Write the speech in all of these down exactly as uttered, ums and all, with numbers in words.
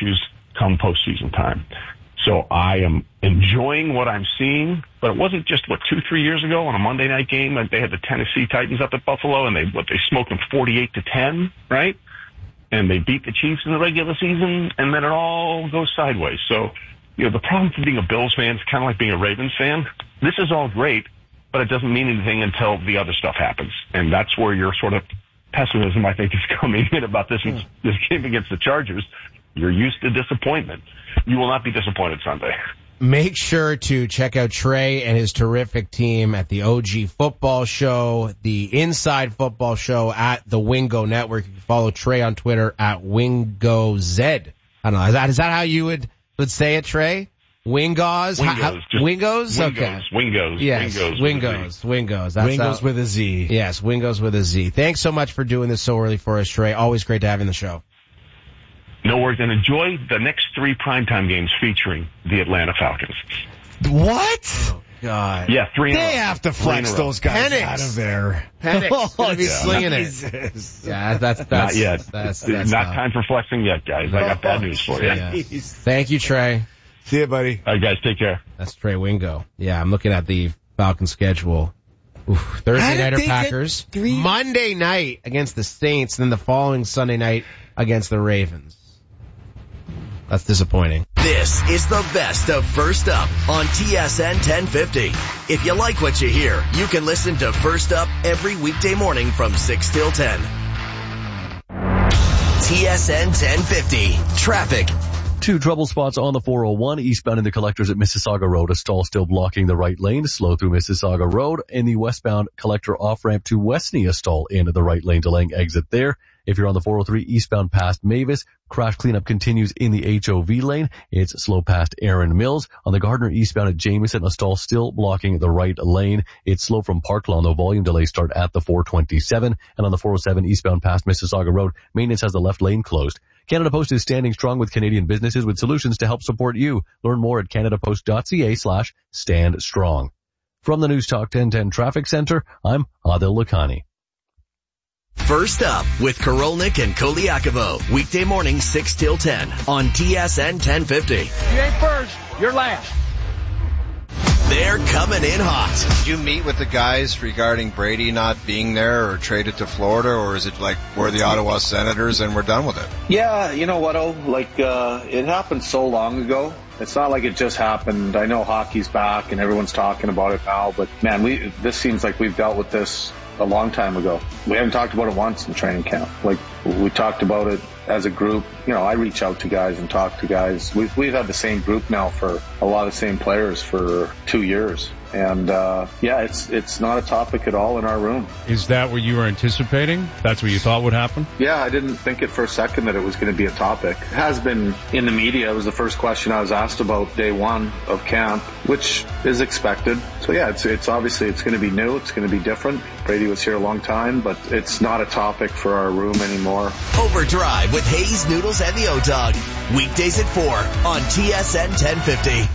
issues come postseason time. So I am enjoying what I'm seeing, but it wasn't just, what, two, three years ago on a Monday night game, and they had the Tennessee Titans up at Buffalo, and they what they smoked them forty-eight to ten, right? And they beat the Chiefs in the regular season, and then it all goes sideways. So, you know, the problem for being a Bills fan is kind of like being a Ravens fan. This is all great, but it doesn't mean anything until the other stuff happens. And that's where your sort of pessimism, I think, is coming in about this, mm. this game against the Chargers. You're used to disappointment. You will not be disappointed Sunday. Make sure to check out Trey and his terrific team at the O G Football Show, the Inside Football Show at the Wingo Network. You can follow Trey on Twitter at WingoZ. I don't know. Is that, is that how you would, would say it, Trey? Wingos? Wingos. How, Wingos? Wingos? Okay. Wingos. Yes. Wingos. Wingos. Wingos. That's Wingos how, with a Z. Yes. Wingos with a Z. Thanks so much for doing this so early for us, Trey. Always great to have you on the show. No worries, and enjoy the next three primetime games featuring the Atlanta Falcons. What? Oh, God. Yeah, three in a row. They have to flex those guys Penix. out of there. Penix gonna be Oh, slinging Jesus. it. Yeah, that's, that's, Not yet. That's, that's, Not that's time for flexing yet, guys. I got bad news for you. Yeah. Thank you, Trey. See you, buddy. All right, guys, take care. That's Trey Wingo. Yeah, I'm looking at the Falcons schedule. Oof, Thursday nighter Packers. Three? Monday night against the Saints, and then the following Sunday night against the Ravens. That's disappointing. This is the best of First Up on T S N ten fifty. If you like what you hear, you can listen to First Up every weekday morning from six till ten. T S N ten fifty. Traffic. Two trouble spots on the four oh one eastbound in the Collectors at Mississauga Road. A stall still blocking the right lane. Slow through Mississauga Road. In the westbound Collector off-ramp to Westney, a stall in the right lane, delaying exit there. If you're on the four oh three eastbound past Mavis, crash cleanup continues in the H O V lane. It's slow past Erin Mills. On the Gardner eastbound at Jameson, a stall still blocking the right lane. It's slow from Parklawn, though volume delays start at the four twenty-seven. And on the four oh seven eastbound past Mississauga Road, maintenance has the left lane closed. Canada Post is standing strong with Canadian businesses with solutions to help support you. Learn more at canadapost.ca slash stand strong. From the News Talk ten ten Traffic Center, I'm Adil Lakhani. First Up with Korolnik and Koliakovo. Weekday morning six till ten on T S N ten fifty. You ain't first, you're last. They're coming in hot. Did you meet with the guys regarding Brady not being there or traded to Florida, or is it like we're the Ottawa Senators and we're done with it? Yeah, you know what, oh, like, uh, it happened so long ago. It's not like it just happened. I know hockey's back and everyone's talking about it now, but man, we, this seems like we've dealt with this a long time ago. We haven't talked about it once in training camp. Like, we talked about it as a group. You know, I reach out to guys and talk to guys. We've, we've had the same group now for a lot of the same players for two years. And, uh, yeah, it's, it's not a topic at all in our room. Is that what you were anticipating? That's what you thought would happen? Yeah, I didn't think it for a second that it was going to be a topic. It has been in the media. It was the first question I was asked about day one of camp, which is expected. So yeah, it's, it's obviously it's going to be new. It's going to be different. Brady was here a long time, but it's not a topic for our room anymore. Overdrive with Hayes, Noodles, and the O-Dog. Weekdays at four on T S N ten fifty.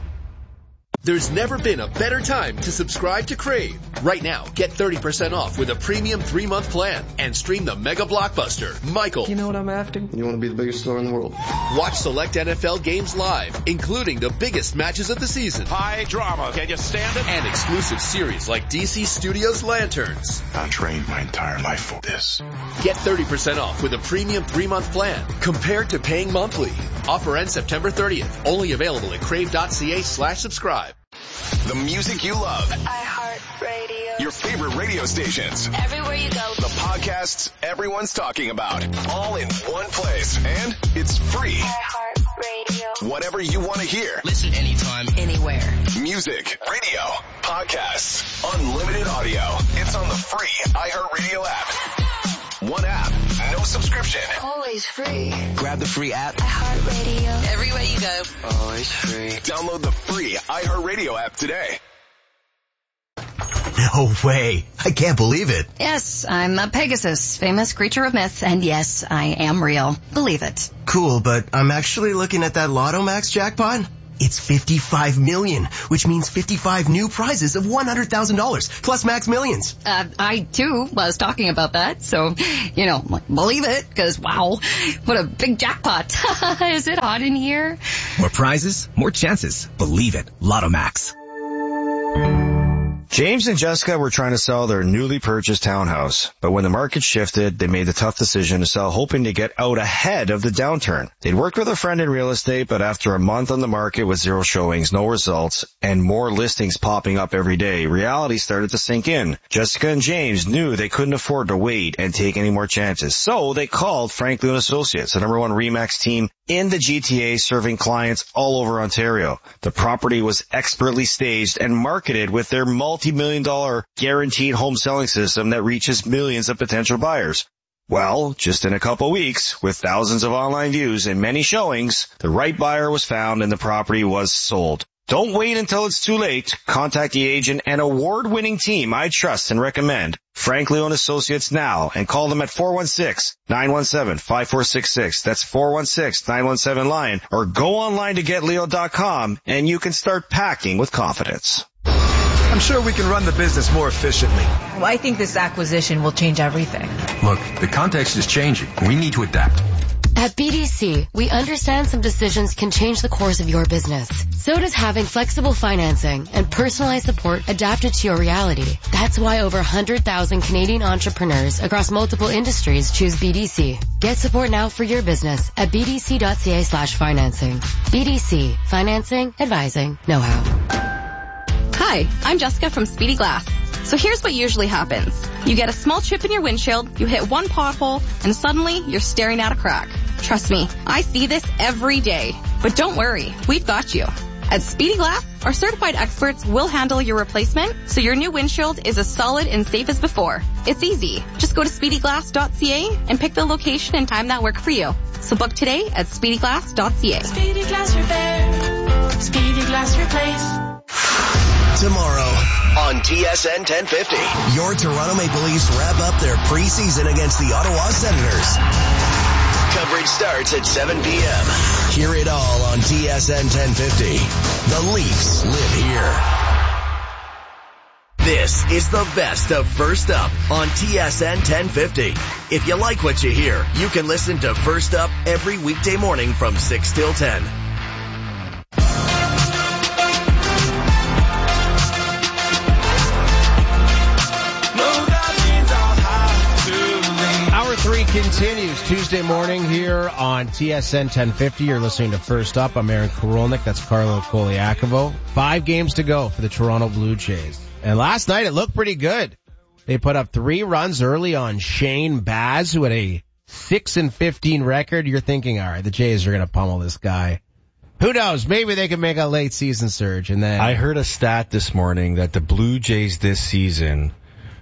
There's never been a better time to subscribe to Crave. Right now, get thirty percent off with a premium three-month plan and stream the mega blockbuster, Michael. You know what I'm after? You want to be the biggest star in the world. Watch select N F L games live, including the biggest matches of the season. High drama. Can you stand it? And exclusive series like D C Studios Lanterns. I trained my entire life for this. Get thirty percent off with a premium three-month plan compared to paying monthly. Offer ends September thirtieth. Only available at crave.ca slash subscribe. The music you love. iHeartRadio. Your favorite radio stations. Everywhere you go. The podcasts everyone's talking about. All in one place. And it's free. iHeartRadio. Whatever you want to hear. Listen anytime, anywhere. Music, radio, podcasts, unlimited audio. It's on the free iHeartRadio app. One app, no subscription. Always free. Grab the free app. iHeartRadio. Everywhere you go. Always free. Download the free iHeartRadio app today. No way. I can't believe it. Yes, I'm a Pegasus, famous creature of myth, and yes, I am real. Believe it. Cool, but I'm actually looking at that Lotto Max jackpot. It's fifty-five million, which means fifty-five new prizes of one hundred thousand dollars plus Max Millions. Uh, I, too, was talking about that. So, you know, believe it, because, wow, what a big jackpot. Is it hot in here? More prizes, more chances. Believe it. Lotto Max. James and Jessica were trying to sell their newly purchased townhouse, but when the market shifted, they made the tough decision to sell, hoping to get out ahead of the downturn. They'd worked with a friend in real estate, but after a month on the market with zero showings, no results, and more listings popping up every day, reality started to sink in. Jessica and James knew they couldn't afford to wait and take any more chances, so they called Franklin and Associates, the number one RE/MAX team in the G T A, serving clients all over Ontario. The property was expertly staged and marketed with their multi-million dollar guaranteed home selling system that reaches millions of potential buyers. Well, just in a couple weeks, with thousands of online views and many showings, the right buyer was found and the property was sold. Don't wait until it's too late. Contact the agent and award-winning team I trust and recommend, Frank Leo and Associates, now, and call them at four one six, nine one seven, five four six six. That's four one six, nine one seven, LION. Or go online to get leo dot com and you can start packing with confidence. I'm sure we can run the business more efficiently. Well, I think this acquisition will change everything. Look, the context is changing. We need to adapt. At B D C, we understand some decisions can change the course of your business. So does having flexible financing and personalized support adapted to your reality. That's why over one hundred thousand Canadian entrepreneurs across multiple industries choose B D C. Get support now for your business at bdc.ca slash financing. B D C. Financing, advising, know-how. Hi, I'm Jessica from Speedy Glass. So here's what usually happens. You get a small chip in your windshield, you hit one pothole, and suddenly you're staring at a crack. Trust me, I see this every day. But don't worry, we've got you. At Speedy Glass, our certified experts will handle your replacement, so your new windshield is as solid and safe as before. It's easy. Just go to speedy glass dot c a and pick the location and time that work for you. So book today at speedy glass dot c a. Speedy Glass Repair. Speedy Glass Replace. Tomorrow on T S N ten fifty, your Toronto Maple Leafs wrap up their preseason against the Ottawa Senators. Coverage starts at seven p.m. Hear it all on T S N ten fifty. The Leafs live here. This is the best of First Up on T S N ten fifty. If you like what you hear, you can listen to First Up every weekday morning from six till ten. Three continues Tuesday morning here on T S N ten fifty. You're listening to First Up. I'm Aaron Korolnik. That's Carlo Koliakovo. Five games to go for the Toronto Blue Jays. And last night it looked pretty good. They put up three runs early on Shane Baz, who had a six and fifteen record. You're thinking, all right, the Jays are going to pummel this guy. Who knows? Maybe they can make a late season surge. And then I heard a stat this morning that the Blue Jays this season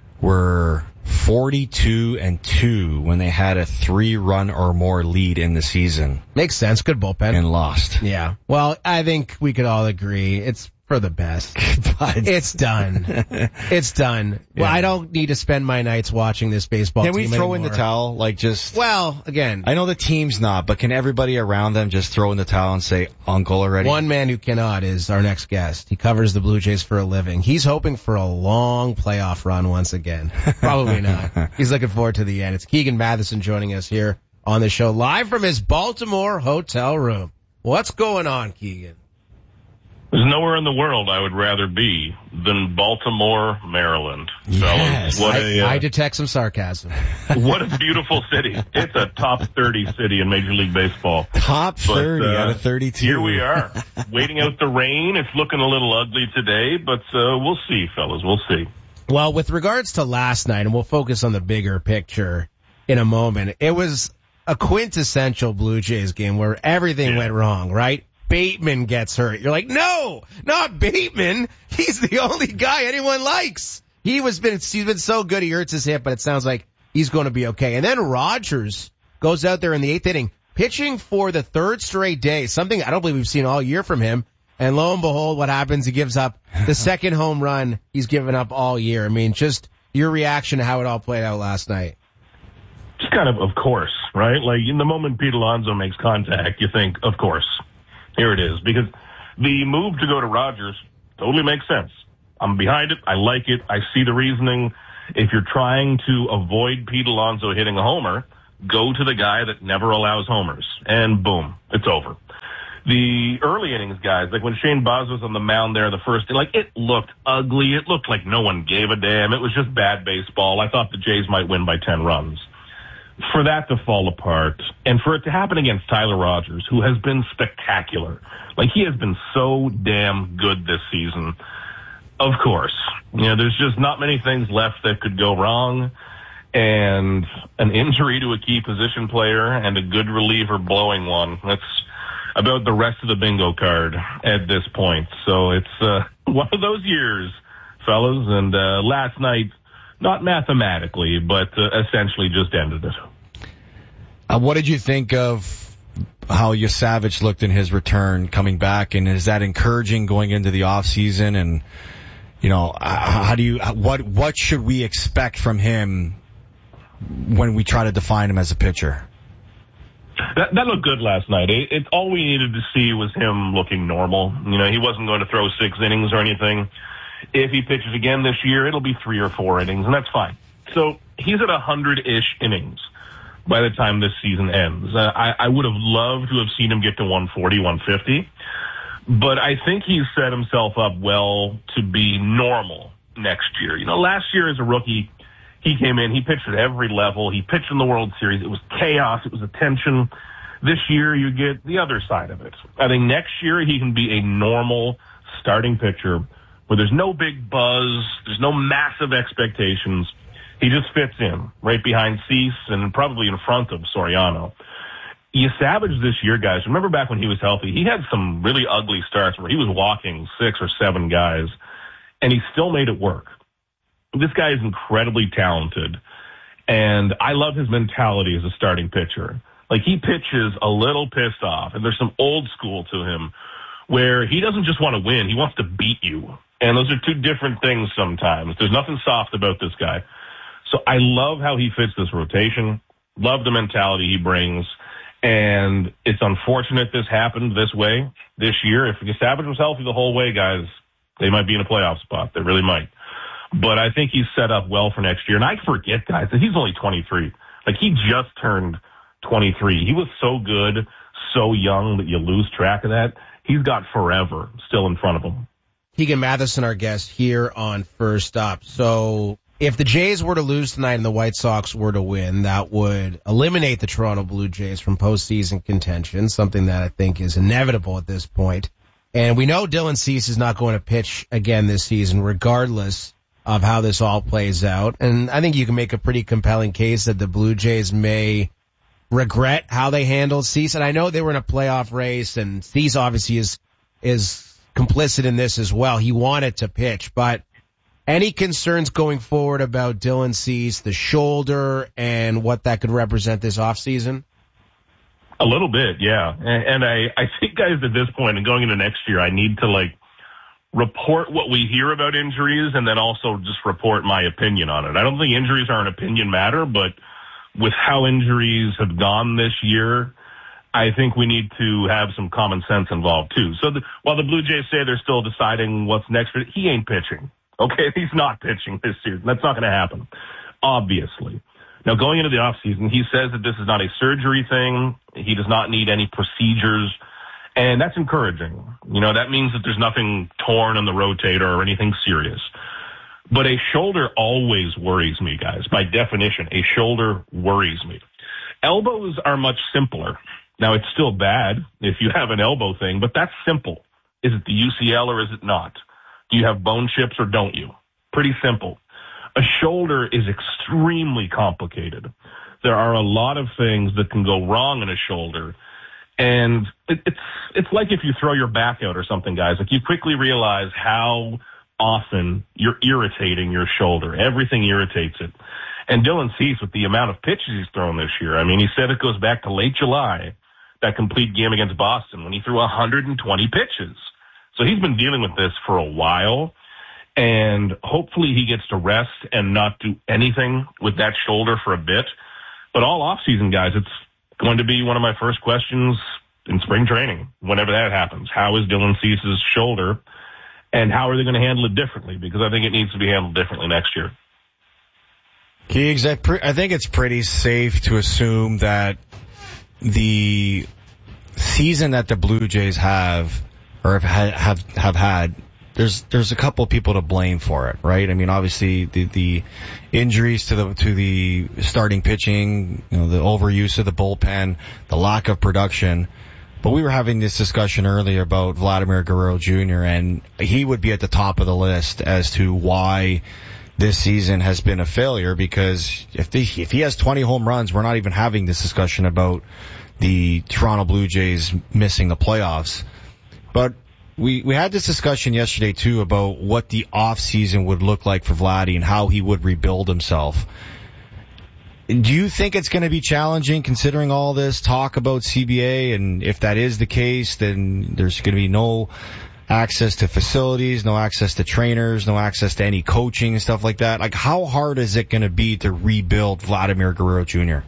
were forty-two and two when they had a three run or more lead in the season. Makes sense. Good bullpen. And lost. Yeah. Well, I think we could all agree it's for the best. But it's done. It's done. Yeah. Well, I don't need to spend my nights watching this baseball team team Can we throw anymore. in the towel? Like just. Well, again. I know the team's not, but can everybody around them just throw in the towel and say uncle already? One man who cannot is our next guest. He covers the Blue Jays for a living. He's hoping for a long playoff run once again. Probably not. He's looking forward to the end. It's Keegan Matheson joining us here on the show live from his Baltimore hotel room. What's going on, Keegan? There's nowhere in the world I would rather be than Baltimore, Maryland. Yes. So what I, a, uh, I detect some sarcasm. What a beautiful city. It's a top thirty city in Major League Baseball. Top thirty but, uh, out of thirty-two. Here we are, waiting out the rain. It's looking a little ugly today, but uh, we'll see, fellas. We'll see. Well, with regards to last night, and we'll focus on the bigger picture in a moment, it was a quintessential Blue Jays game where everything yeah. went wrong, right? Bateman gets hurt. You're like, no, not Bateman. He's the only guy anyone likes. He was been, he's been so good. He hurts his hip, but it sounds like he's going to be okay. And then Rogers goes out there in the eighth inning, pitching for the third straight day, something I don't believe we've seen all year from him. And lo and behold, what happens? He gives up the second home run he's given up all year. I mean, just your reaction to how it all played out last night. Just kind of, of course, right? Like in the moment Pete Alonso makes contact, you think, of course. Here it is, because The move to go to Rogers totally makes sense. I'm behind it. I like it. I see the reasoning. If you're trying to avoid Pete Alonso hitting a homer, go to the guy that never allows homers. And boom, it's over. The early innings guys, like when Shane Baz was on the mound there the first, like it looked ugly. It looked like no one gave a damn. It was just bad baseball. I thought the Jays might win by ten runs. For that to fall apart and for it to happen against Tyler Rogers, who has been spectacular. Like he has been so damn good this season. Of course, you know, there's just not many things left that could go wrong. And an injury to a key position player and a good reliever blowing one. That's about the rest of the bingo card at this point. So it's uh, one of those years, fellas. And uh, last night, not mathematically, but uh, essentially just ended it. Uh, what did you think of how Yosavich looked in his return coming back? And is that encouraging going into the off season? And, you know, how do you, what, what should we expect from him when we try to define him as a pitcher? That, that looked good last night. It, it, all we needed to see was him looking normal. You know, he wasn't going to throw six innings or anything. If he pitches again this year, it'll be three or four innings, and that's fine. So he's at one hundred-ish innings by the time this season ends. Uh, I, I would have loved to have seen him get to one forty, one fifty, but I think he's set himself up well to be normal next year. You know, last year as a rookie, he came in, he pitched at every level. He pitched in the World Series. It was chaos. It was attention. This year, you get the other side of it. I think next year, he can be a normal starting pitcher where there's no big buzz, there's no massive expectations. He just fits in right behind Cease and probably in front of Soriano. Yosavich this year, guys, remember back when he was healthy, he had some really ugly starts where he was walking six or seven guys, and he still made it work. This guy is incredibly talented, and I love his mentality as a starting pitcher. Like, he pitches a little pissed off, and there's some old school to him where he doesn't just want to win, he wants to beat you. And those are two different things sometimes. There's nothing soft about this guy. So I love how he fits this rotation, love the mentality he brings, and it's unfortunate this happened this way this year. If Yosavich was healthy the whole way, guys, they might be in a playoff spot. They really might. But I think he's set up well for next year. And I forget, guys, that he's only twenty-three. Like, he just turned twenty-three. He was so good, so young that you lose track of that. He's got forever still in front of him. Keegan Matheson, our guest here on First Up. So if the Jays were to lose tonight and the White Sox were to win, that would eliminate the Toronto Blue Jays from postseason contention, something that I think is inevitable at this point. And we know Dylan Cease is not going to pitch again this season, regardless of how this all plays out. And I think you can make a pretty compelling case that the Blue Jays may regret how they handled Cease. And I know they were in a playoff race, and Cease obviously is is complicit in this as well. He wanted to pitch, but any concerns going forward about Dylan Cease, the shoulder, and what that could represent this offseason? A little bit, yeah. And, and I, I think, guys, at this point and going into next year, I need to, like, report what we hear about injuries and then also just report my opinion on it. I don't think injuries are an opinion matter, but with how injuries have gone this year, I think we need to have some common sense involved too. So the, while the Blue Jays say they're still deciding what's next, he ain't pitching. Okay, he's not pitching this season. That's not going to happen, obviously. Now, going into the offseason, he says that this is not a surgery thing. He does not need any procedures. And that's encouraging. You know, that means that there's nothing torn on the rotator or anything serious. But a shoulder always worries me, guys. By definition, a shoulder worries me. Elbows are much simpler. Now, it's still bad if you have an elbow thing, but that's simple. Is it the U C L or is it not? Do you have bone chips or don't you? Pretty simple. A shoulder is extremely complicated. There are a lot of things that can go wrong in a shoulder. And it, it's it's like if you throw your back out or something, guys. Like, you quickly realize how often you're irritating your shoulder. Everything irritates it. And Dylan Cease, with the amount of pitches he's thrown this year, I mean, he said it goes back to late July, that complete game against Boston, when he threw one hundred twenty pitches. So he's been dealing with this for a while, and hopefully he gets to rest and not do anything with that shoulder for a bit. But all offseason, guys, it's going to be one of my first questions. in spring training, whenever that happens. How is Dylan Cease's shoulder, and how are they going to handle it differently? Because I think it needs to be handled differently next year. Keegs, I think it's pretty safe to assume that the season that the Blue Jays have, or have have, have had, there's there's a couple of people to blame for it, right? I mean, obviously the the injuries to the to the starting pitching, you know, the overuse of the bullpen, the lack of production. But we were having this discussion earlier about Vladimir Guerrero Junior, and he would be at the top of the list as to why this season has been a failure, because if the, if he has twenty home runs, we're not even having this discussion about the Toronto Blue Jays missing the playoffs. But we we had this discussion yesterday too about what the off season would look like for Vladdy and how he would rebuild himself. Do you think it's going to be challenging considering all this talk about C B A? And if that is the case, then there's going to be no access to facilities, no access to trainers, no access to any coaching and stuff like that. Like, how hard is it going to be to rebuild Vladimir Guerrero Junior?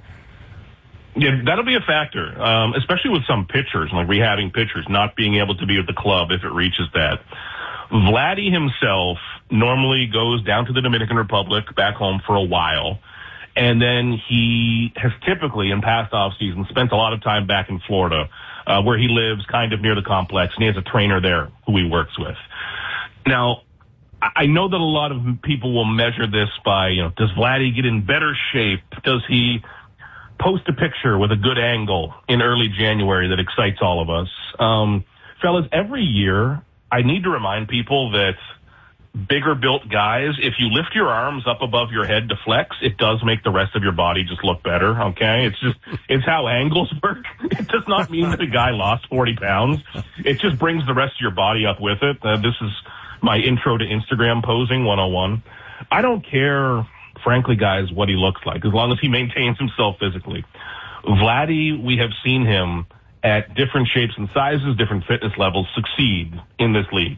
Yeah, that'll be a factor, um, especially with some pitchers, like rehabbing pitchers, not being able to be at the club if it reaches that. Vladdy himself normally goes down to the Dominican Republic, back home for a while, and then he has typically, in past off seasons, spent a lot of time back in Florida, uh, where he lives kind of near the complex, and he has a trainer there who he works with. Now, I know that a lot of people will measure this by, you know, does Vladdy get in better shape? Does he post a picture with a good angle in early January that excites all of us? Um, fellas, every year, I need to remind people that bigger built guys, if you lift your arms up above your head to flex, it does make the rest of your body just look better, okay? It's just, it's how angles work. It does not mean that a guy lost forty pounds. It just brings the rest of your body up with it. Uh, this is my intro to Instagram posing one oh one. I don't care, frankly, guys, what he looks like, as long as he maintains himself physically. Vladdy, we have seen him at different shapes and sizes, different fitness levels succeed in this league.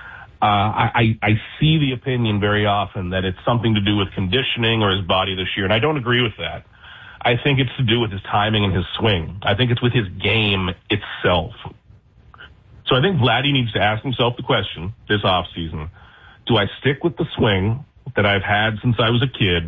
Uh, I, I see the opinion very often that it's something to do with conditioning or his body this year, and I don't agree with that. I think it's to do with his timing and his swing. I think it's with his game itself. So I think Vladdy needs to ask himself the question this offseason, do I stick with the swing that I've had since I was a kid,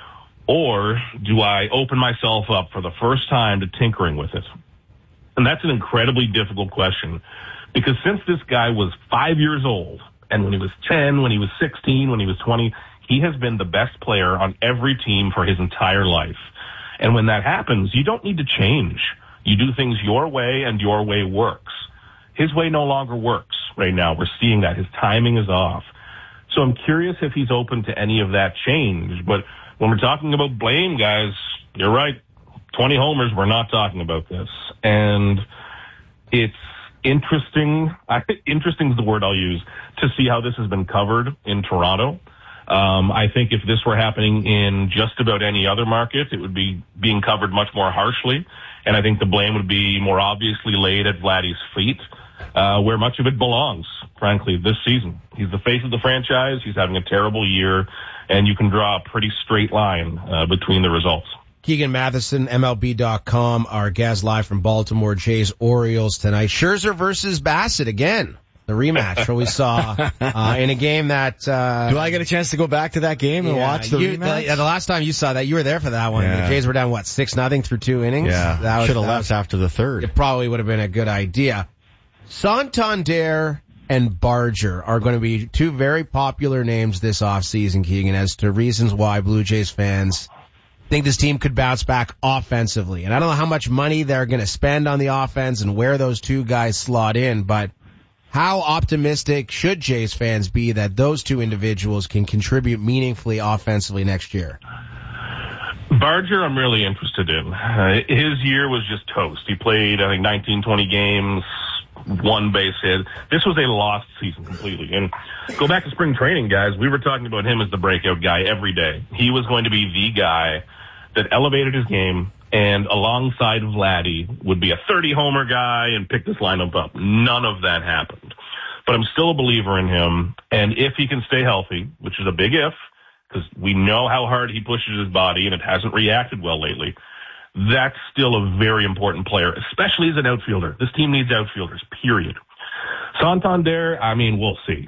or do I open myself up for the first time to tinkering with it? And that's an incredibly difficult question, because since this guy was five years old, and when he was ten, when he was sixteen, when he was twenty, he has been the best player on every team for his entire life. And when that happens, you don't need to change. You do things your way, and your way works. His way no longer works right now. We're seeing that. His timing is off. So I'm curious if he's open to any of that change. But when we're talking about blame, guys, you're right. twenty homers, we're not talking about this. And it's interesting. I think interesting is the word I'll use, to see how this has been covered in Toronto. Um, I think if this were happening in just about any other market, it would be being covered much more harshly. And I think the blame would be more obviously laid at Vladdy's feet, uh, where much of it belongs, frankly, this season. He's the face of the franchise. He's having a terrible year, and you can draw a pretty straight line uh, between the results. Keegan Matheson, M L B dot com, our guest live from Baltimore, Jays Orioles tonight. Scherzer versus Bassett again. The rematch that we saw uh, in a game that... Uh, Do I get a chance to go back to that game and yeah, watch the you, rematch? The, the last time you saw that, you were there for that one. Yeah. The Jays were down, what, six nothing through two innings? Yeah, should have left after the third. It probably would have been a good idea. Santander and Barger are going to be two very popular names this offseason, Keegan, as to reasons why Blue Jays fans think this team could bounce back offensively. And I don't know how much money they're going to spend on the offense and where those two guys slot in, but how optimistic should Jays fans be that those two individuals can contribute meaningfully offensively next year? Barger, I'm really interested in. Uh, his year was just toast. He played, I think, nineteen, twenty games, one base hit. This was a lost season completely. And go back to spring training, guys. We were talking about him as the breakout guy every day. He was going to be the guy that elevated his game, and alongside Vladdy would be a thirty-homer guy and pick this lineup up. None of that happened. But I'm still a believer in him, and if he can stay healthy, which is a big if, because we know how hard he pushes his body, and it hasn't reacted well lately, that's still a very important player, especially as an outfielder. This team needs outfielders, period. Santander, I mean, we'll see.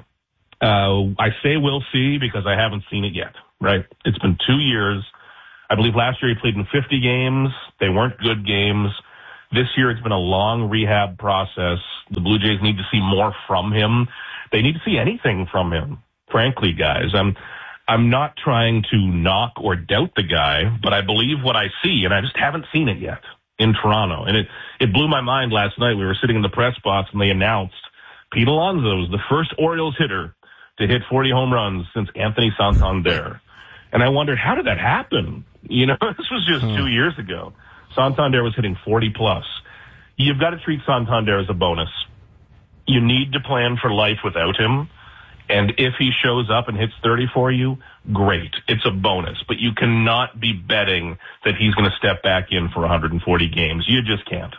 Uh, I say we'll see because I haven't seen it yet, right? It's been two years. I believe last year he played in fifty games. They weren't good games. This year it's been a long rehab process. The Blue Jays need to see more from him. They need to see anything from him, frankly, guys. I'm, I'm not trying to knock or doubt the guy, but I believe what I see, and I just haven't seen it yet in Toronto. And it, it blew my mind last night. We were sitting in the press box and they announced Pete Alonso is the first Orioles hitter to hit forty home runs since Anthony Santander. And I wondered, how did that happen? You know, this was just hmm. two years ago. Santander was hitting forty plus. You've got to treat Santander as a bonus. You need to plan for life without him. And if he shows up and hits thirty for you, great. It's a bonus. But you cannot be betting that he's going to step back in for one hundred forty games. You just can't.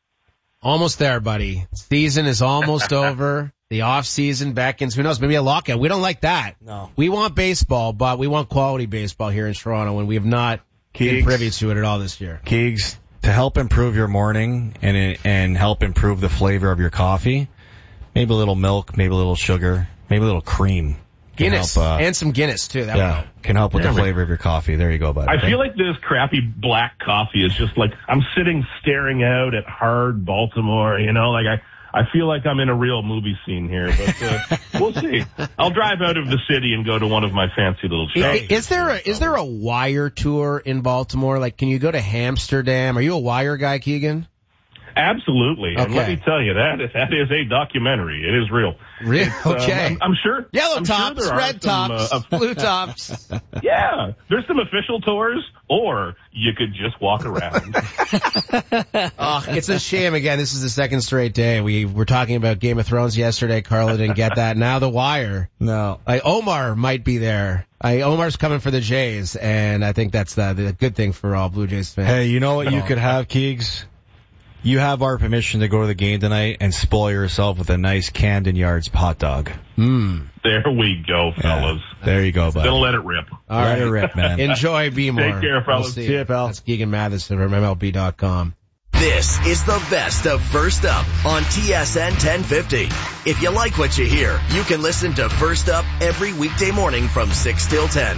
Almost there, buddy. Season is almost over. The off season beckons. Who knows? Maybe a lockout. We don't like that. No. We want baseball, but we want quality baseball here in Toronto, and we have not Keegs, been privy to it at all this year. Keegs, to help improve your morning and and help improve the flavor of your coffee, maybe a little milk, maybe a little sugar, maybe a little cream. Guinness. Help, uh, and some Guinness, too. That yeah, can help with yeah, the flavor of your coffee. There you go, bud. I feel like this crappy black coffee is just like, I'm sitting staring out at hard Baltimore, you know, like I, I feel like I'm in a real movie scene here, but uh, we'll see. I'll drive out of the city and go to one of my fancy little shops. Is, is there a, is there a wire tour in Baltimore? Like, can you go to Amsterdam? Are you a wire guy, Keegan? Absolutely. Okay. And let me tell you, that is, that is a documentary. It is real. Really? Um, Okay. I'm, I'm sure. Yellow I'm tops, sure red some, tops, uh, blue tops. Yeah. There's some official tours, or you could just walk around. Oh, it's a shame. Again, this is the second straight day. We were talking about Game of Thrones yesterday. Carla didn't get that. Now The Wire. No. Like, Omar might be there. I, Omar's coming for the Jays, and I think that's the, the good thing for all Blue Jays fans. Hey, you know what you could have, Keegs? You have our permission to go to the game tonight and spoil yourself with a nice Camden Yards hot dog. Mm. There we go, fellas. Yeah, there you go, bud. Then let it rip. All let right. it rip, man. Enjoy B more. Take care, fellas. We'll see, see you, pal. That's Keegan Matheson from M L B dot com. This is the best of First Up on T S N ten fifty. If you like what you hear, you can listen to First Up every weekday morning from six till ten.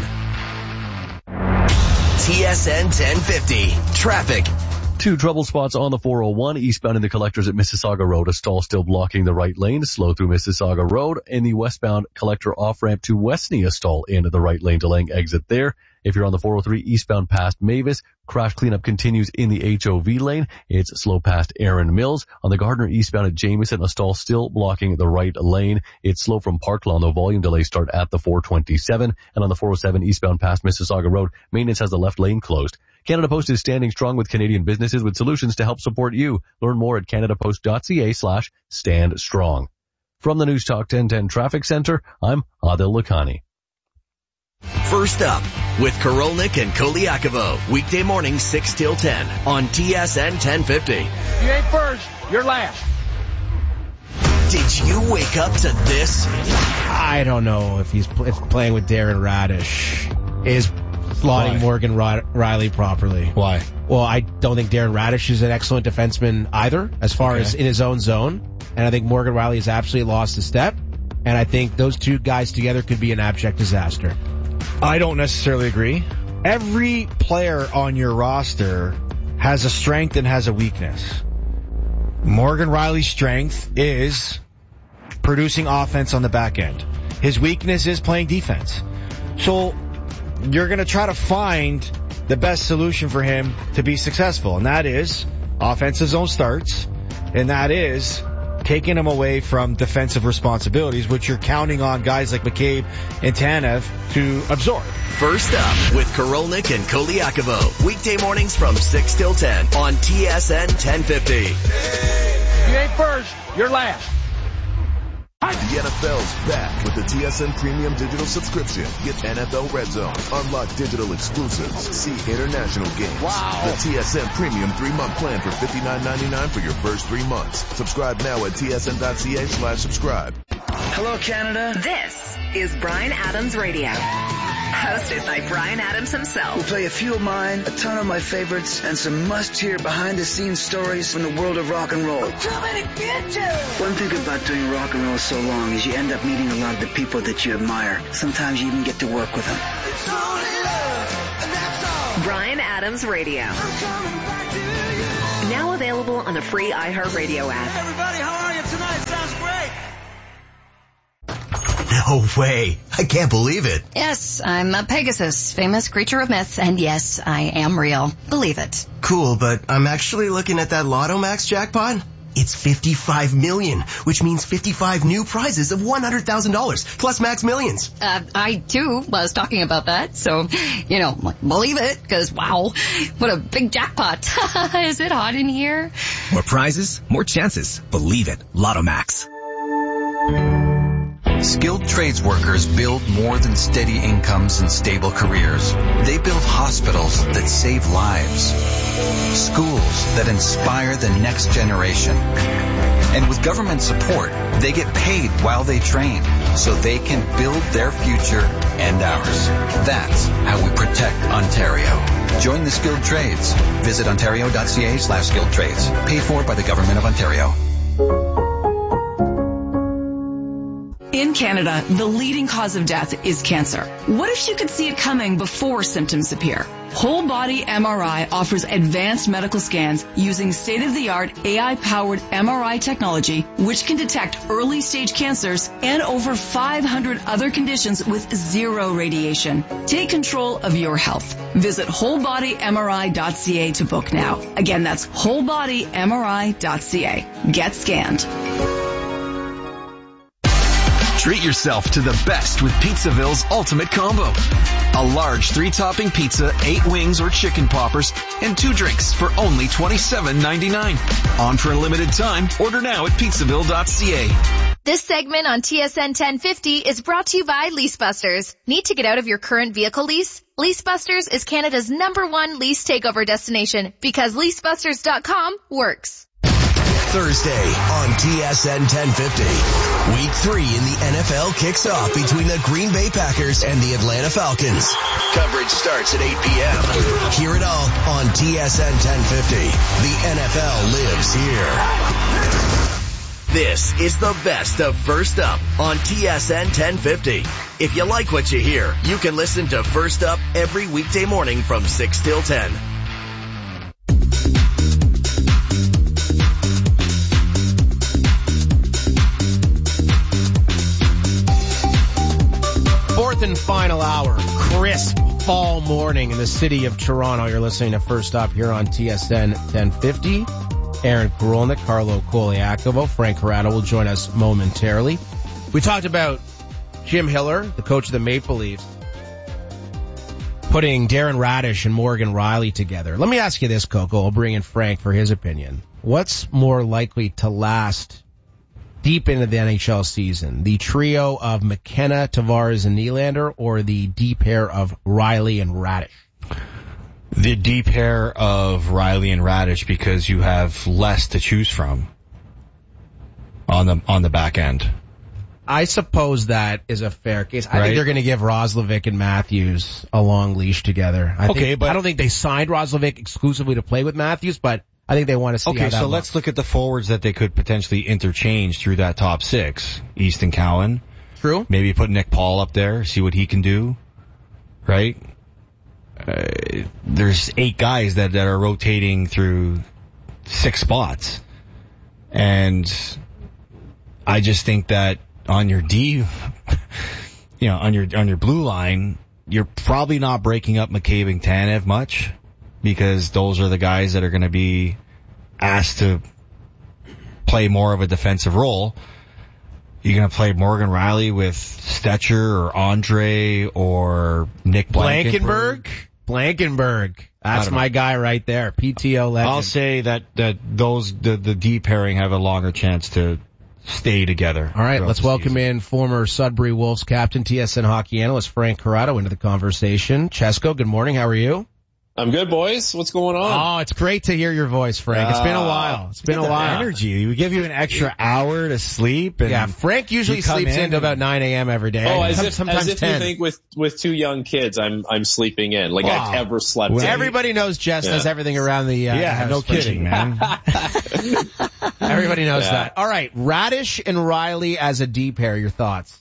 T S N ten fifty. Traffic. Two trouble spots on the four oh one eastbound in the Collectors at Mississauga Road. A stall still blocking the right lane. Slow through Mississauga Road. In the westbound Collector off-ramp to Westney, a stall into the right lane, delaying exit there. If you're on the four oh three eastbound past Mavis, crash cleanup continues in the H O V lane. It's slow past Erin Mills. On the Gardner eastbound at Jameson, a stall still blocking the right lane. It's slow from Parklawn, though volume delays start at the four twenty-seven. And on the four oh seven eastbound past Mississauga Road, maintenance has the left lane closed. Canada Post is standing strong with Canadian businesses with solutions to help support you. Learn more at canadapost.ca slash stand strong. From the News Talk ten ten Traffic Center, I'm Adil Lakhani. First Up with Korolnik and Koliakovo. Weekday morning six till ten on T S N ten fifty. You ain't first, you're last. Did you wake up to this? I don't know if he's pl- if playing with Darren Radish is slotting Why? Morgan Riley properly. Why? Well, I don't think Darren Radish is an excellent defenseman either, as far okay. as in his own zone. And I think Morgan Riley has absolutely lost a step. And I think those two guys together could be an abject disaster. I don't necessarily agree. Every player on your roster has a strength and has a weakness. Morgan Riley's strength is producing offense on the back end. His weakness is playing defense. So you're going to try to find the best solution for him to be successful, and that is offensive zone starts, and that is taking him away from defensive responsibilities, which you're counting on guys like McCabe and Tanev to absorb. First Up with Korolnik and Koliakovo. Weekday mornings from six till ten on T S N ten fifty. You ain't first, you're last. The N F L's back with the T S N Premium Digital Subscription. Get N F L Red Zone, unlock digital exclusives, see international games. Wow. The T S N Premium three-month plan for fifty-nine ninety-nine for your first three months. Subscribe now at tsn.ca slash subscribe. Hello, Canada. This is Bryan Adams Radio. Hosted by Brian Adams himself. We'll play a few of mine, a ton of my favorites, and some must-hear behind-the-scenes stories from the world of rock and roll. One thing about doing rock and roll so long is you end up meeting a lot of the people that you admire. Sometimes you even get to work with them. Brian Adams Radio. Now available on the free iHeartRadio app. Everybody, how are you tonight? Sounds great. No way. I can't believe it. Yes, I'm a Pegasus, famous creature of myth, and yes, I am real. Believe it. Cool, but I'm actually looking at that Lotto Max jackpot. It's fifty-five million, which means fifty-five new prizes of one hundred thousand dollars, plus Max Millions. Uh, I, too, was talking about that, so, you know, believe it, because, wow, what a big jackpot. Is it hot in here? More prizes, more chances. Believe it. Lotto Max. Skilled trades workers build more than steady incomes and stable careers. They build hospitals that save lives, schools that inspire the next generation. And with government support, they get paid while they train so they can build their future and ours. That's how we protect Ontario. Join the skilled trades. Visit ontario.ca slash skilled trades. Paid for by the Government of Ontario. In Canada, the leading cause of death is cancer. What if you could see it coming before symptoms appear? Whole Body M R I offers advanced medical scans using state-of-the-art A I-powered M R I technology, which can detect early-stage cancers and over five hundred other conditions with zero radiation. Take control of your health. Visit whole body M R I dot C A to book now. Again, that's whole body M R I dot C A. Get scanned. Treat yourself to the best with Pizzaville's Ultimate Combo. A large three-topping pizza, eight wings or chicken poppers, and two drinks for only twenty-seven ninety-nine. On for a limited time. Order now at pizzaville dot C A. This segment on T S N ten fifty is brought to you by Leasebusters. Need to get out of your current vehicle lease? Leasebusters is Canada's number one lease takeover destination because leasebusters dot com works. Thursday on T S N ten fifty. Week three in the N F L kicks off between the Green Bay Packers and the Atlanta Falcons. Coverage starts at eight p.m. Hear it all on T S N ten fifty. The N F L lives here. This is the best of First Up on T S N ten fifty. If you like what you hear, you can listen to First Up every weekday morning from six till ten. Fourth and final hour, crisp fall morning in the city of Toronto. You're listening to First Up here on T S N ten fifty. Aaron Karolnik, Carlo Koliakovo, Frank Corrado will join us momentarily. We talked about Jim Hiller, the coach of the Maple Leafs, putting Darren Radish and Morgan Riley together. Let me ask you this, Coco. I'll bring in Frank for his opinion. What's more likely to last deep into the N H L season? The trio of McKenna, Tavares, and Nylander, or the deep pair of Riley and Radish? The deep pair of Riley and Radish, because you have less to choose from on the on the back end. I suppose that is a fair case. I Right. think they're going to give Roslovic and Matthews a long leash together. I Okay, think, but- I don't think they signed Roslovic exclusively to play with Matthews, but I think they want to see Okay, how that so looks. let's look at the forwards that they could potentially interchange through that top six. Easton Cowan. True. Maybe put Nick Paul up there, see what he can do. Right? Uh, there's eight guys that, that are rotating through six spots. And I just think that on your D, you know, on your, on your blue line, you're probably not breaking up McCabe and Tanev much, because those are the guys that are going to be asked to play more of a defensive role. You're going to play Morgan Riley with Stetcher or Andre or Nick Blankenburg. Blankenberg? Blankenberg. That's my know. guy right there. P T O legend. I'll say that, that those, the, the D pairing have a longer chance to stay together. All right, throughout let's the welcome season. in former Sudbury Wolves captain, T S N hockey analyst Frank Corrado into the conversation. Chesko, good morning. How are you? I'm good, boys. What's going on? Oh, it's great to hear your voice, Frank. It's been a while. It's been a while. Energy. We give you an extra hour to sleep. And yeah, Frank usually sleeps in until about nine a.m. every day. Oh, as if, sometimes as if ten. you think with, with two young kids, I'm, I'm sleeping in. Like wow. I've ever slept well, in. Everybody knows Jess yeah. does everything around the, uh, yeah, house. No kidding, man. Everybody knows yeah. that. All right. Radish and Riley as a D pair. Your thoughts?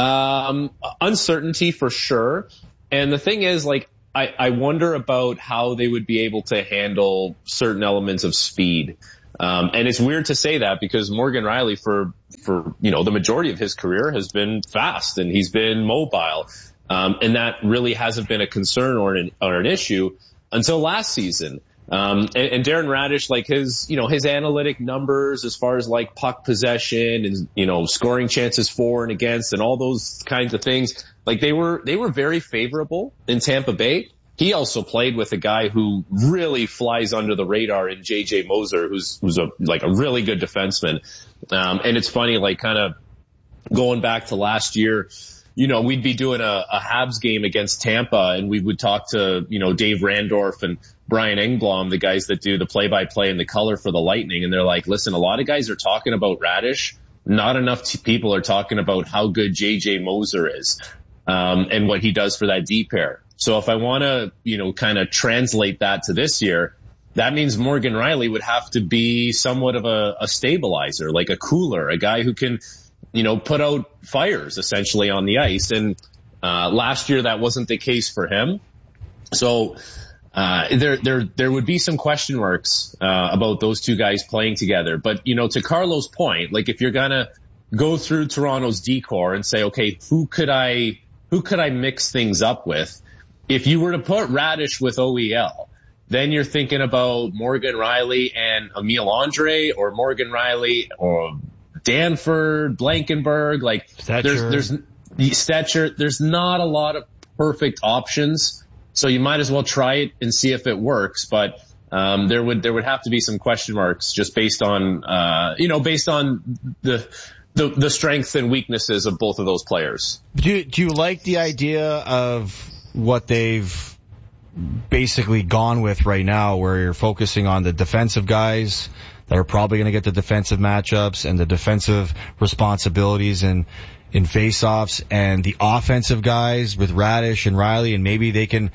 Um, uncertainty for sure. And the thing is, like, I, I wonder about how they would be able to handle certain elements of speed. Um, and it's weird to say that because Morgan Riley for, for, you know, the majority of his career has been fast and he's been mobile. Um, and that really hasn't been a concern or an, or an issue until last season. Um, and, and Darren Radish, like his, you know, his analytic numbers as far as like puck possession and, you know, scoring chances for and against and all those kinds of things, like they were, they were very favorable in Tampa Bay. He also played with a guy who really flies under the radar in J J Moser, who's, who's a, like a really good defenseman. Um, and it's funny, like kind of going back to last year, you know, we'd be doing a, a Habs game against Tampa and we would talk to, you know, Dave Randorf and Brian Engblom, the guys that do the play-by-play and the color for the Lightning. And they're like, listen, a lot of guys are talking about Radish. Not enough t- people are talking about how good J J Moser is, um, and what he does for that D pair. So if I want to, you know, kind of translate that to this year, that means Morgan Riley would have to be somewhat of a, a stabilizer, like a cooler, a guy who can, you know, put out fires essentially on the ice. And, uh, last year that wasn't the case for him. So, uh, there, there, there would be some question marks, uh, about those two guys playing together. But, you know, to Carlo's point, like if you're going to go through Toronto's D-core and say, okay, who could I, who could I mix things up with? If you were to put Radish with O E L, then you're thinking about Morgan Riley and Emile Andre or Morgan Riley or Danford, Blankenberg, like Stetcher. there's, there's Stetcher, there's not a lot of perfect options. So you might as well try it and see if it works. But, um, there would, there would have to be some question marks just based on, uh, you know, based on the, the, the strengths and weaknesses of both of those players. Do you, do you like the idea of what they've basically gone with right now, where you're focusing on the defensive guys that are probably going to get the defensive matchups and the defensive responsibilities in, in face-offs, and the offensive guys with Radish and Riley, and maybe they can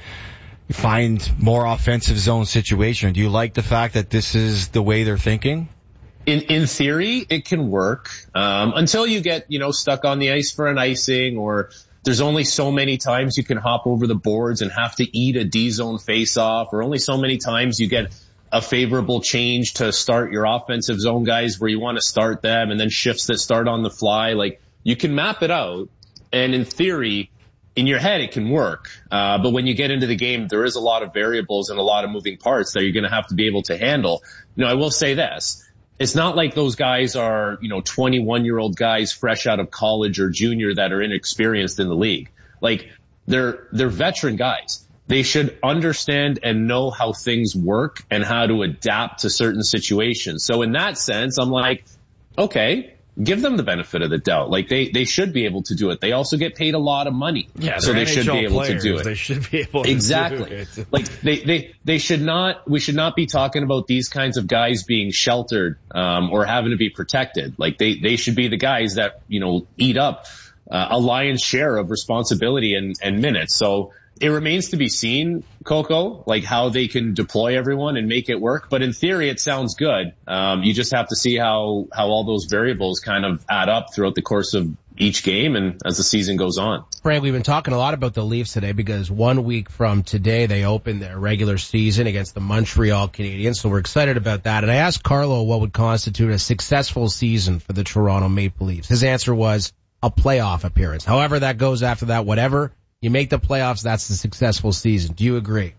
find more offensive zone situation? Do you like the fact that this is the way they're thinking? In, in theory, it can work, um, until you get, you know, stuck on the ice for an icing, or there's only so many times you can hop over the boards and have to eat a D-zone face-off, or only so many times you get a favorable change to start your offensive zone guys where you want to start them, and then shifts that start on the fly. Like, you can map it out, and in theory, in your head, it can work. Uh, but when you get into the game, there is a lot of variables and a lot of moving parts that you're going to have to be able to handle. You know, I will say this. It's not like those guys are, you know, twenty-one-year-old guys fresh out of college or junior that are inexperienced in the league. Like, they're, they're veteran guys. They should understand and know how things work and how to adapt to certain situations. So in that sense, I'm like, okay, give them the benefit of the doubt. Like, they, they should be able to do it. They also get paid a lot of money. Yeah, so they should be able players. to do it. They should be able to exactly. do it. Like, they, they, they should not, we should not be talking about these kinds of guys being sheltered, um, or having to be protected. Like, they, they should be the guys that, you know, eat up, uh, a lion's share of responsibility and, and minutes. So it remains to be seen, Coco, like how they can deploy everyone and make it work. But in theory, it sounds good. Um, you just have to see how, how all those variables kind of add up throughout the course of each game and as the season goes on. Frank, we've been talking a lot about the Leafs today because one week from today, they open their regular season against the Montreal Canadiens. So we're excited about that. And I asked Carlo what would constitute a successful season for the Toronto Maple Leafs. His answer was a playoff appearance. However that goes after that, whatever. You make the playoffs, that's the successful season. Do you agree?